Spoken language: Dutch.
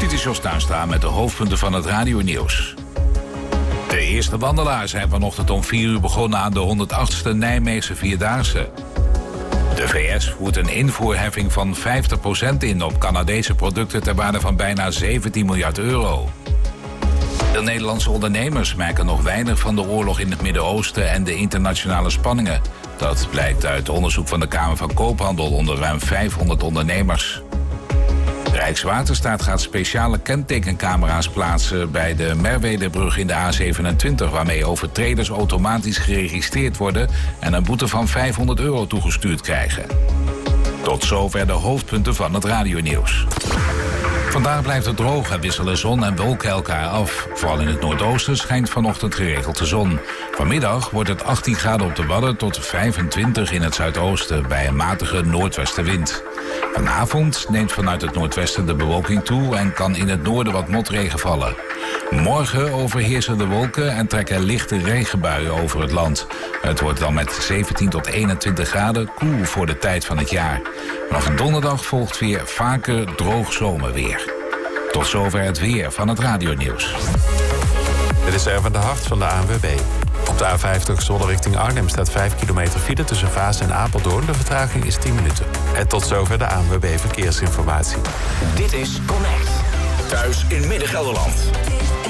Dit is Jos Tuinstra met de hoofdpunten van het radionieuws. De eerste wandelaars zijn vanochtend om 4 uur begonnen aan de 108e Nijmeegse Vierdaagse. De VS voert een invoerheffing van 50% in op Canadese producten ter waarde van bijna 17 miljard euro. De Nederlandse ondernemers merken nog weinig van de oorlog in het Midden-Oosten en de internationale spanningen. Dat blijkt uit onderzoek van de Kamer van Koophandel onder ruim 500 ondernemers. Rijkswaterstaat gaat speciale kentekencamera's plaatsen bij de Merwedebrug in de A27... waarmee overtreders automatisch geregistreerd worden en een boete van 500 euro toegestuurd krijgen. Tot zover de hoofdpunten van het radionieuws. Vandaag blijft het droog en wisselen zon en wolken elkaar af. Vooral in het noordoosten schijnt vanochtend geregeld de zon. Vanmiddag wordt het 18 graden op de Wadden tot 25 in het zuidoosten... bij een matige noordwestenwind. Vanavond neemt vanuit het noordwesten de bewolking toe... en kan in het noorden wat motregen vallen. Morgen overheersen de wolken en trekken lichte regenbuien over het land. Het wordt dan met 17 tot 21 graden koel voor de tijd van het jaar. Vanaf donderdag volgt weer vaker droog zomerweer. Tot zover het weer van het radionieuws. Dit is Erwin de Hart van de ANWB. Op de A50 Zwolle richting Arnhem staat 5 kilometer file tussen Vaas en Apeldoorn. De vertraging is 10 minuten. En tot zover de ANWB Verkeersinformatie. Dit is Connect. Thuis in Midden-Gelderland.